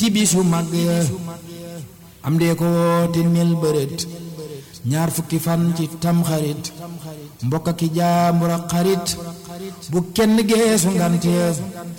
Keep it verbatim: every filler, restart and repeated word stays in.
tibisu mag ya am dee ko woote mel bërët ñaar fukki fan ci tamxarit mbokk ki jaambur ak xarit bu kenn geesu ngante